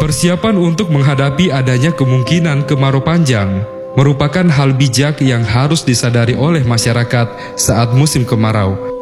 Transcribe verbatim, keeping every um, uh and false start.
Persiapan untuk menghadapi adanya kemungkinan kemarau panjang merupakan hal bijak yang harus disadari oleh masyarakat saat musim kemarau.